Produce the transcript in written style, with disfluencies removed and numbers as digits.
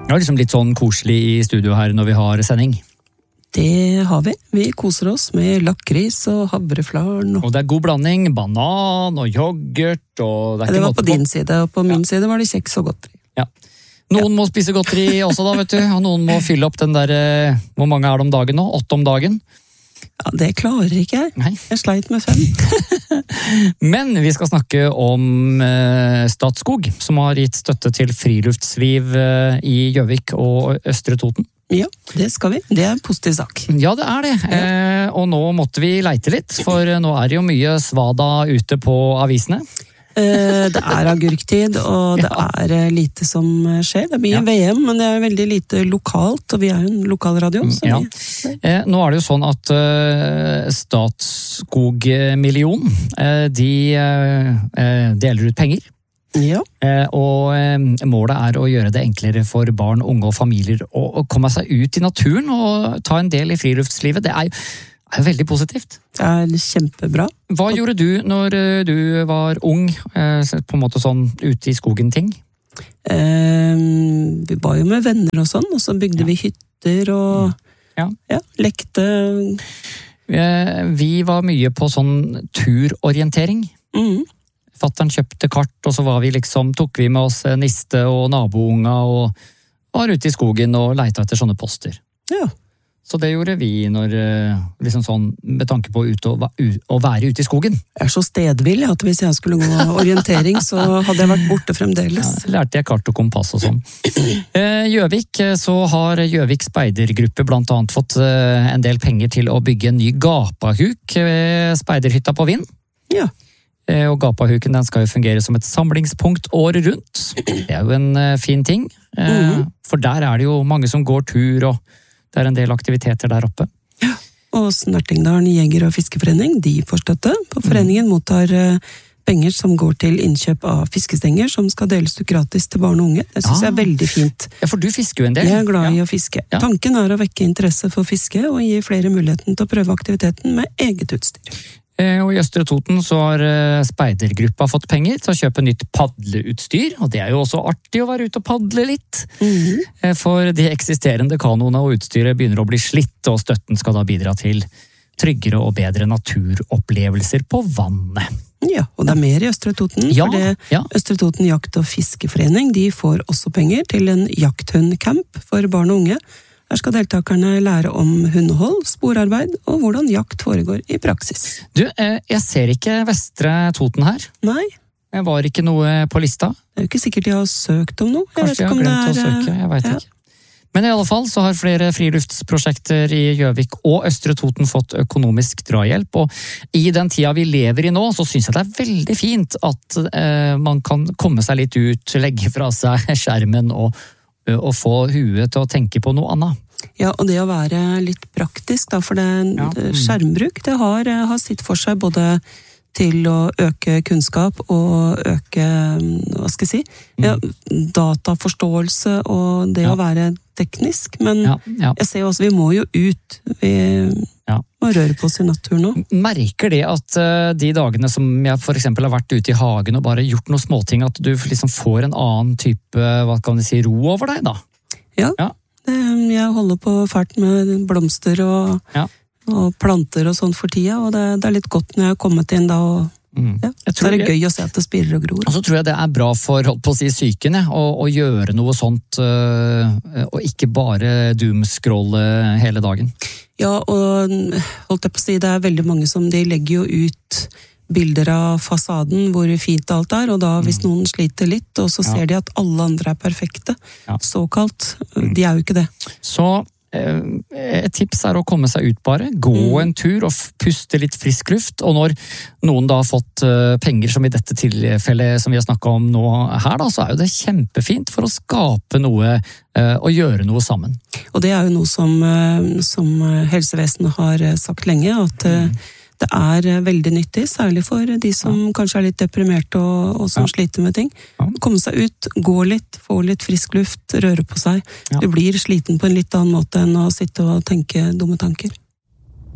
Ja, liksom litt sånn koselig i studio her når vi har sending. Det har vi. Vi koser oss med lakris og havreflaren. Og det er god blanding, banan og yoghurt og det er Det ikke var måte på din side, og på min side var det kjeks og godteri. Ja. Noen må spise godteri også da, vet du, og noen må fylle opp den der, hvor mange er det om dagen nå? 8 om dagen? Ja, det klarer ikke jeg. Nei. Jeg sleit med 5. Men vi skal snakke om Statskog, som har gitt støtte til friluftsliv i Gjøvik og Østre Toten. Ja, det skal vi. Det er en positiv sak. Ja, det er det. Og nå måtte vi leite litt, for nå er det jo mye svada ute på avisene. Det er agurktid, og det er lite som skjer. Det blir VM, men det er veldig lite lokalt, og vi er jo en lokalradio. Ja. Nå er det jo sånn at Statskog Million, de deler ut penger. Ja. Og målet er å gjøre det enklere for barn, unge og familier å komme seg ut i naturen og ta en del i friluftslivet. Det er jo veldig positivt. Det er kjempebra. Hva gjorde du når du var ung, på en måte sånn ute i skogen-ting? Vi var jo med venner og sånn, og så bygde vi hytter og lekte. Vi var mye på sånn turorientering. Fatteren kjøpte kart, og så tok vi med oss niste og nabounga og var ute i skogen og leita etter sånne poster. Ja. Så det gjorde vi når, liksom sånn, med tanke på å være ute i skogen. Jeg er så stedvill at hvis jeg skulle gå orientering, så hadde jeg vært borte fremdeles. Ja, lærte jeg kart og kompass og sånn. Gjøvik, så har Gjøvik speidergruppe blant annet fått en del penger til å bygge en ny gapahuk ved speiderhytta på Vind. Ja. Og gapahuken den skal jo fungere som et samlingspunkt året rundt. Det er jo en fin ting, for der er det jo mange som går tur, og det er en del aktiviteter der oppe. Ja, og Snertingdalen jeger- og fiskeforening, de får støtte. På foreningen mottar penger som går til innkjøp av fiskestenger, som skal deles ut gratis til barn og unge. Det synes jeg er veldig fint. Ja, for du fisker jo en del. Jeg er glad i å fiske. Ja. Tanken er å vekke interesse for fiske, og gi flere muligheten til å prøve aktiviteten med eget utstyr. Og i Østre Toten så har speidergruppa fått penger til å kjøpe nytt padleutstyr, og det er jo også artig å være ute og padle litt. For de eksisterende kanoene og utstyret begynner å bli slitt, og støtten skal da bidra til tryggere og bedre naturopplevelser på vannet. Ja, og det er mer i Østre Toten, for Østre Toten jakt- og fiskeforening, de får også penger til en jakthundcamp for barn og unge. Her skal deltakerne lære om hundehold, sporarbeid og hvordan jakt foregår i praksis. Du, jeg ser ikke Vestre Toten her. Nei. Jeg var ikke noe på lista. Det er jo ikke sikkert de har søkt om noe. Kanskje jeg har glemt å søke, jeg vet ikke. Men i alle fall så har flere friluftsprosjekter i Gjøvik og Østre Toten fått økonomisk drahjelp, og i den tida vi lever i nå, så synes jeg det er veldig fint at man kan komme seg litt ut, legge fra seg skjermen og få huet til å tenke på noe annet. Ja, og det å være litt praktisk, da, for skjermbruk, det har sitt for seg både til å øke kunnskap og øke, hva skal jeg si, dataforståelse og det å være teknisk, men jeg ser også, vi må jo ut, vi må røre på oss i naturen nå. Merker det at de dagene som jeg for eksempel har vært ute i hagen og bare gjort noen småting, at du liksom får en annen type, hva kan du si, ro over deg da? Ja. Jeg holder på fælt med blomster og planter og sånn for tida, og det er litt godt når jeg har kommet inn da, og så er det gøy å se at det spirer og gror. Og så tror jeg det er bra for, holdt på å si, psyken, å gjøre noe sånt, og ikke bare doomscrolle hele dagen. Ja, og holdt jeg på å si, det er veldig mange som de legger jo ut bilder av fasaden, hvor fint alt er, og da hvis noen sliter litt, og så ser de at alle andre er perfekte, såkalt, de er jo ikke det. Så et tips er å komme seg ut bare, gå en tur og puste litt frisk luft, og når noen da har fått penger, som i dette tilfellet som vi har snakket om nå her da, så er jo det kjempefint for å skape noe og gjøre noe sammen. Og det er jo noe som helsevesenet har sagt lenge, at det er veldig nyttig, særlig for de som kanskje er litt deprimerte og som sliter med ting. Komme seg ut, gå litt, få litt frisk luft, røre på seg. Du blir sliten på en litt annen måte enn å sitte og tenke dumme tanker.